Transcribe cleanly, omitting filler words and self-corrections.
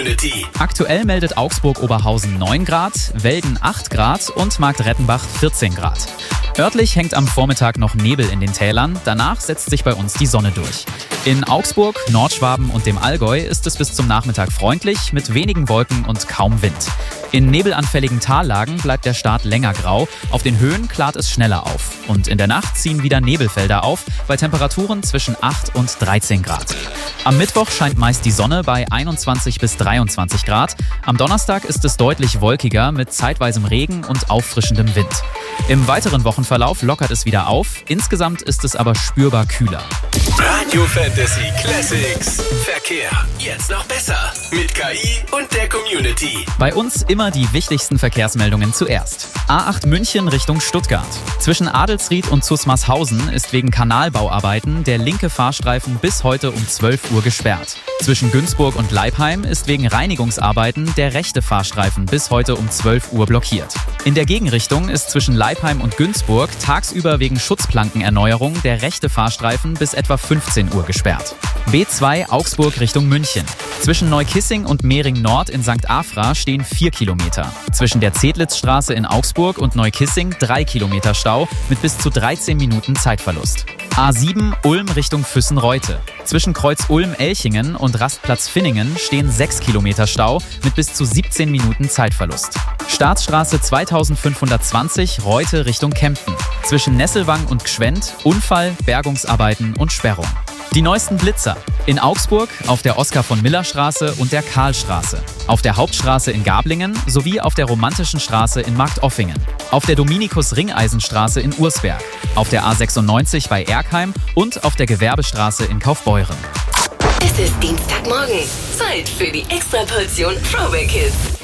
Community. Aktuell meldet Augsburg-Oberhausen 9 Grad, Welden 8 Grad und Marktrettenbach 14 Grad. Örtlich hängt am Vormittag noch Nebel in den Tälern, danach setzt sich bei uns die Sonne durch. In Augsburg, Nordschwaben und dem Allgäu ist es bis zum Nachmittag freundlich, mit wenigen Wolken und kaum Wind. In nebelanfälligen Tallagen bleibt der Start länger grau, auf den Höhen klart es schneller auf. Und in der Nacht ziehen wieder Nebelfelder auf, bei Temperaturen zwischen 8 und 13 Grad. Am Mittwoch scheint meist die Sonne bei 21 bis 23 Grad. Am Donnerstag ist es deutlich wolkiger mit zeitweisem Regen und auffrischendem Wind. Im weiteren Wochenverlauf lockert es wieder auf, insgesamt ist es aber spürbar kühler. Radio Fantasy Classics. Verkehr. Jetzt noch besser. Mit KI und der Community. Bei uns immer die wichtigsten Verkehrsmeldungen zuerst. A8 München Richtung Stuttgart. Zwischen Adelsried und Zusmarshausen ist wegen Kanalbauarbeiten der linke Fahrstreifen bis heute um 12 Uhr gesperrt. Zwischen Günzburg und Leipheim ist wegen Reinigungsarbeiten der rechte Fahrstreifen bis heute um 12 Uhr blockiert. In der Gegenrichtung ist zwischen Leipheim und Günzburg tagsüber wegen Schutzplankenerneuerung der rechte Fahrstreifen bis etwa 15 Uhr gesperrt. B2 Augsburg Richtung München. Zwischen Neukissing und Mehring Nord in St. Afra stehen 4 Kilometer. Zwischen der Zedlitzstraße in Augsburg und Neukissing 3 Kilometer Stau mit bis zu 13 Minuten Zeitverlust. A7 Ulm Richtung Füssen-Reute. Zwischen Kreuz Ulm-Elchingen und Rastplatz Finningen stehen 6 Kilometer Stau mit bis zu 17 Minuten Zeitverlust. Staatsstraße 2520 Reute Richtung Kempten. Zwischen Nesselwang und Gschwend Unfall, Bergungsarbeiten und Sperrung. Die neuesten Blitzer. In Augsburg auf der Oskar-von-Miller-Straße und der Karlstraße. Auf der Hauptstraße in Gablingen sowie auf der Romantischen Straße in Marktoffingen. Auf der Dominikus-Ringeisenstraße in Ursberg. Auf der A96 bei Erkheim und auf der Gewerbestraße in Kaufbeuren. Es ist Dienstagmorgen. Zeit für die Extraportion Throwback Hits.